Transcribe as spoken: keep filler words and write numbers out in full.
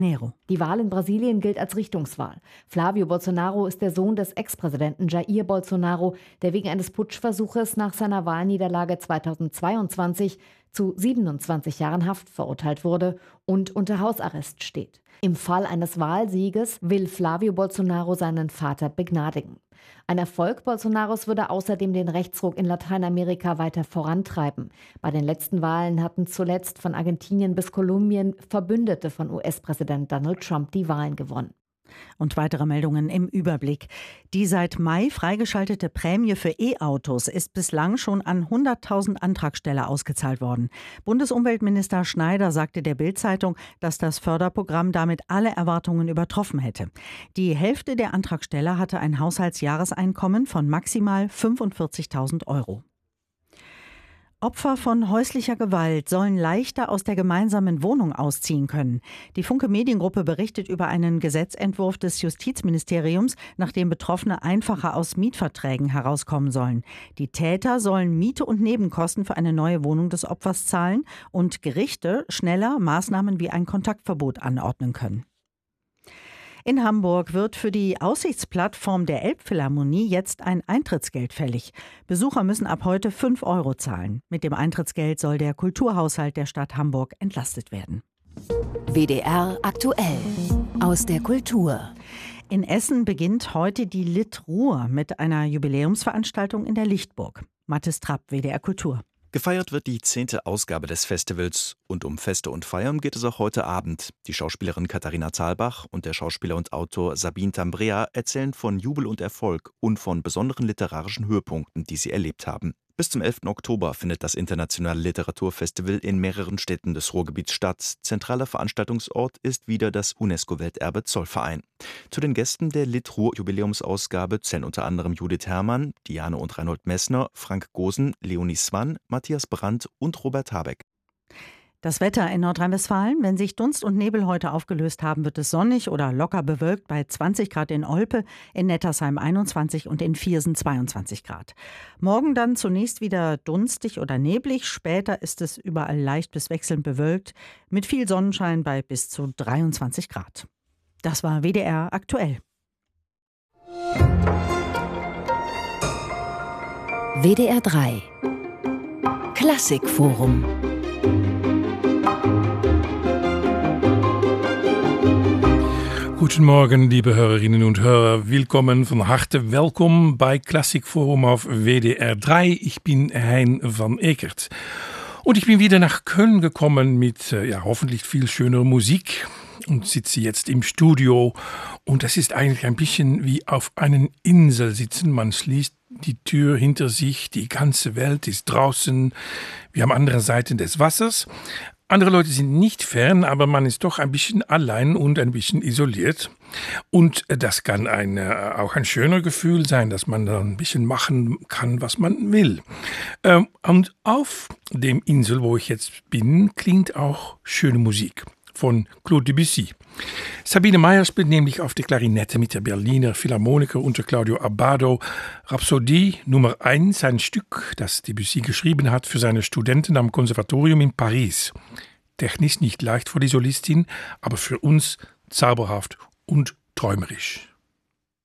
Nero. Die Wahl in Brasilien gilt als Richtungswahl. Flávio Bolsonaro ist der Sohn des Ex-Präsidenten Jair Bolsonaro, der wegen eines Putschversuches nach seiner Wahlniederlage zweitausendzweiundzwanzig zu siebenundzwanzig Jahren Haft verurteilt wurde und unter Hausarrest steht. Im Fall eines Wahlsieges will Flávio Bolsonaro seinen Vater begnadigen. Ein Erfolg Bolsonaros würde außerdem den Rechtsruck in Lateinamerika weiter vorantreiben. Bei den letzten Wahlen hatten zuletzt von Argentinien bis Kolumbien Verbündete von U S-Präsident Donald Trump die Wahlen gewonnen. Und weitere Meldungen im Überblick. Die seit Mai freigeschaltete Prämie für E-Autos ist bislang schon an hunderttausend Antragsteller ausgezahlt worden. Bundesumweltminister Schneider sagte der Bild-Zeitung, dass das Förderprogramm damit alle Erwartungen übertroffen hätte. Die Hälfte der Antragsteller hatte ein Haushaltsjahreseinkommen von maximal fünfundvierzigtausend Euro. Opfer von häuslicher Gewalt sollen leichter aus der gemeinsamen Wohnung ausziehen können. Die Funke Mediengruppe berichtet über einen Gesetzentwurf des Justizministeriums, nach dem Betroffene einfacher aus Mietverträgen herauskommen sollen. Die Täter sollen Miete und Nebenkosten für eine neue Wohnung des Opfers zahlen und Gerichte schneller Maßnahmen wie ein Kontaktverbot anordnen können. In Hamburg wird für die Aussichtsplattform der Elbphilharmonie jetzt ein Eintrittsgeld fällig. Besucher müssen ab heute fünf Euro zahlen. Mit dem Eintrittsgeld soll der Kulturhaushalt der Stadt Hamburg entlastet werden. W D R aktuell aus der Kultur. In Essen beginnt heute die Lit Ruhr mit einer Jubiläumsveranstaltung in der Lichtburg. Mathis Trapp, W D R Kultur. Gefeiert wird die zehnte Ausgabe des Festivals und um Feste und Feiern geht es auch heute Abend. Die Schauspielerin Katharina Zahlbach und der Schauspieler und Autor Sabine Tambrea erzählen von Jubel und Erfolg und von besonderen literarischen Höhepunkten, die sie erlebt haben. Bis zum elften Oktober findet das internationale Literaturfestival in mehreren Städten des Ruhrgebiets statt. Zentraler Veranstaltungsort ist wieder das UNESCO-Welterbe Zollverein. Zu den Gästen der Lit Ruhr Jubiläumsausgabe zählen unter anderem Judith Herrmann, Diane und Reinhold Messner, Frank Gosen, Leonie Swann, Matthias Brandt und Robert Habeck. Das Wetter in Nordrhein-Westfalen: Wenn sich Dunst und Nebel heute aufgelöst haben, wird es sonnig oder locker bewölkt bei zwanzig Grad in Olpe, in Nettersheim einundzwanzig und in Viersen zweiundzwanzig Grad. Morgen dann zunächst wieder dunstig oder neblig, später ist es überall leicht bis wechselnd bewölkt, mit viel Sonnenschein bei bis zu dreiundzwanzig Grad. Das war W D R aktuell. W D R drei Klassikforum. Guten Morgen, liebe Hörerinnen und Hörer. Willkommen, von harte welkom bei Klassikforum auf W D R drei. Ich bin Hein van Ekert. Und ich bin wieder nach Köln gekommen mit ja, hoffentlich viel schöner Musik und sitze jetzt im Studio. Und das ist eigentlich ein bisschen wie auf einer Insel sitzen. Man schließt die Tür hinter sich, die ganze Welt ist draußen, wie am anderen Seite des Wassers. Andere Leute sind nicht fern, aber man ist doch ein bisschen allein und ein bisschen isoliert. Und das kann ein, auch ein schöner Gefühl sein, dass man dann ein bisschen machen kann, was man will. Und auf dem Insel, wo ich jetzt bin, klingt auch schöne Musik von Claude Debussy. Sabine Meyer spielt nämlich auf der Klarinette mit der Berliner Philharmoniker unter Claudio Abbado Rhapsodie Nummer eins, ein Stück, das Debussy geschrieben hat für seine Studenten am Konservatorium in Paris. Technisch nicht leicht für die Solistin, aber für uns zauberhaft und träumerisch.